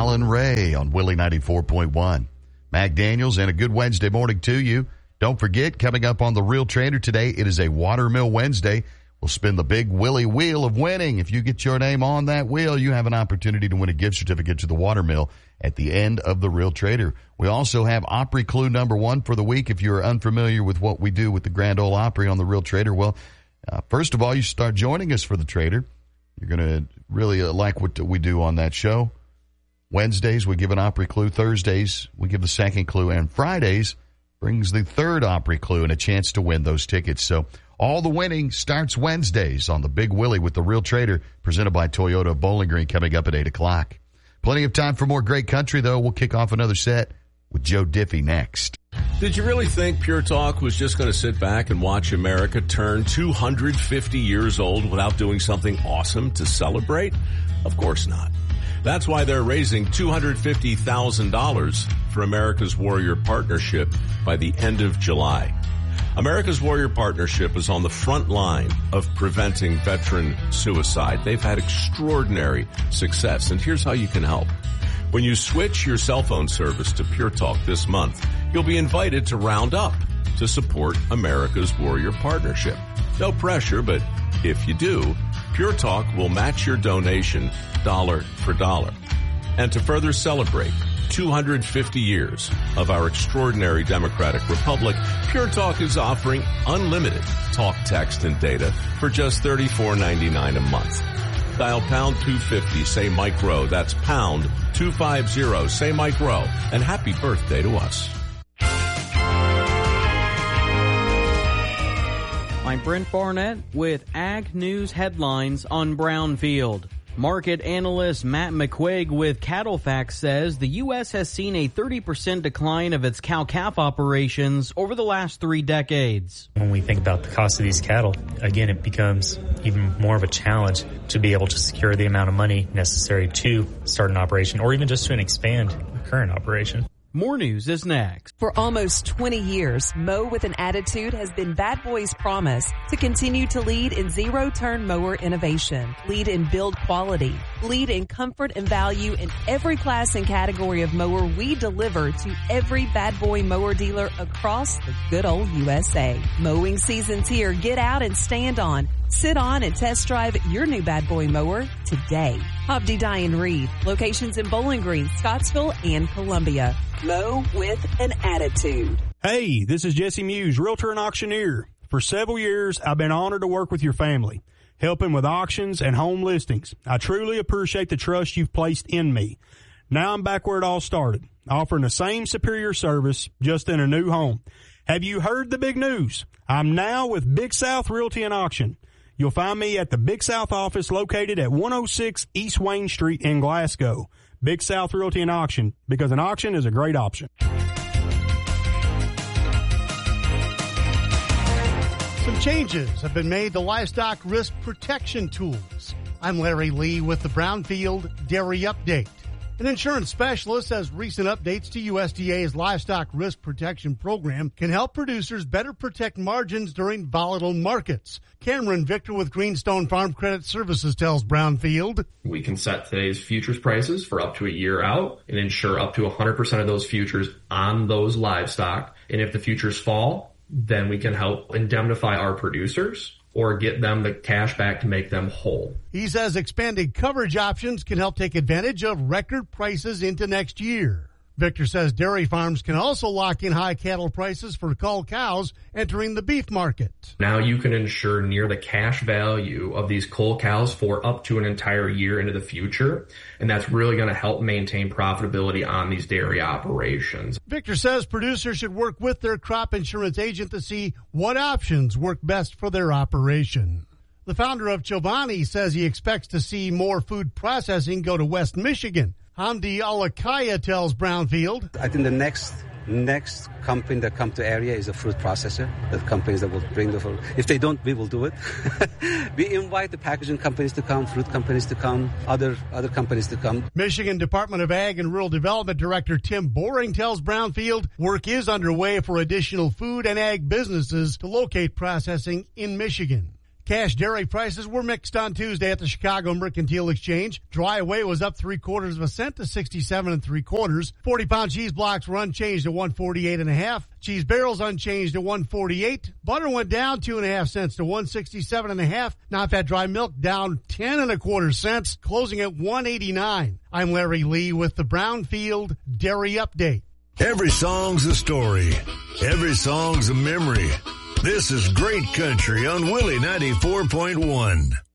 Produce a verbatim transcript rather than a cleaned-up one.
Alan Ray on Willie ninety-four point one. Mac Daniels, and a good Wednesday morning to you. Don't forget, coming up on The Real Trader today, it is a Watermill Wednesday. We'll spin the big Willie wheel of winning. If you get your name on that wheel, you have an opportunity to win a gift certificate to the Watermill at the end of The Real Trader. We also have Opry Clue number one for the week. If you're unfamiliar with what we do with the Grand Ole Opry on The Real Trader, well, uh, first of all, you start joining us for the Trader. You're going to really uh, like what we do on that show. Wednesdays, we give an Opry Clue. Thursdays, we give the second clue. And Fridays brings the third Opry Clue and a chance to win those tickets. So all the winning starts Wednesdays on the Big Willie with The Real Trader, presented by Toyota of Bowling Green, coming up at eight o'clock. Plenty of time for more great country, though. We'll kick off another set with Joe Diffie next. Did you really think Pure Talk was just going to sit back and watch America turn two hundred fifty years old without doing something awesome to celebrate? Of course not. That's why they're raising two hundred fifty thousand dollars for America's Warrior Partnership by the end of July. America's Warrior Partnership is on the front line of preventing veteran suicide. They've had extraordinary success, and here's how you can help. When you switch your cell phone service to Pure Talk this month, you'll be invited to round up to support America's Warrior Partnership. No pressure, but if you do, Pure Talk will match your donation dollar for dollar. And to further celebrate two hundred fifty years of our extraordinary democratic republic, Pure Talk is offering unlimited talk, text, and data for just thirty-four ninety-nine a month. Dial pound two fifty, say Mike Rowe. That's pound two fifty, say Mike Rowe. And happy birthday to us. I'm Brent Barnett with Ag News headlines on Brownfield. Market analyst Matt McQuaig with CattleFax says the U S has seen a thirty percent decline of its cow-calf operations over the last three decades. When we think about the cost of these cattle, again, it becomes even more of a challenge to be able to secure the amount of money necessary to start an operation or even just to expand a current operation. More news is next. For almost twenty years, Mow with an Attitude has been Bad Boy's promise to continue to lead in zero-turn mower innovation, lead in build quality, lead in comfort and value in every class and category of mower we deliver to every Bad Boy mower dealer across the good old U S A. Mowing season's here. Get out and stand on. Sit on and test drive your new Bad Boy mower today. Hobdy Dye and Reed, locations in Bowling Green, Scottsville, and Columbia. Mow with an Attitude. Hey, this is Jesse Muse, realtor and auctioneer. For several years, I've been honored to work with your family, helping with auctions and home listings. I truly appreciate the trust you've placed in me. Now I'm back where it all started, offering the same superior service, just in a new home. Have you heard the big news? I'm now with Big South Realty and Auction. You'll find me at the Big South office located at one oh six East Wayne Street in Glasgow. Big South Realty and Auction, because an auction is a great option. Some changes have been made to livestock risk protection tools. I'm Larry Lee with the Brownfield Dairy Update. An insurance specialist says recent updates to U S D A's livestock risk protection program can help producers better protect margins during volatile markets. Cameron Victor with Greenstone Farm Credit Services tells Brownfield. We can set today's futures prices for up to a year out and insure up to one hundred percent of those futures on those livestock. And if the futures fall, then we can help indemnify our producers or get them the cash back to make them whole. He says expanded coverage options can help take advantage of record prices into next year. Victor says dairy farms can also lock in high cattle prices for cull cows entering the beef market. Now you can insure near the cash value of these cull cows for up to an entire year into the future, and that's really going to help maintain profitability on these dairy operations. Victor says producers should work with their crop insurance agent to see what options work best for their operation. The founder of Chobani says he expects to see more food processing go to West Michigan. Hamdi Alakaya tells Brownfield. I think the next next company that come to area is a fruit processor, the companies that will bring the fruit. If they don't, we will do it. We invite the packaging companies to come, fruit companies to come, other other companies to come. Michigan Department of Ag and Rural Development Director Tim Boring tells Brownfield work is underway for additional food and ag businesses to locate processing in Michigan. Cash dairy prices were mixed on Tuesday at the Chicago Mercantile Exchange. Dry away was up three quarters of a cent to sixty-seven and three quarters. forty pound cheese blocks were unchanged at one forty-eight and a half. Cheese barrels unchanged at one forty-eight. Butter went down two and a half cents to one sixty-seven and a half. Non-fat dry milk down ten and a quarter cents, closing at one eighty-nine. I'm Larry Lee with the Brownfield Dairy Update. Every song's a story. Every song's a memory. This is Great Country on Willie ninety-four point one.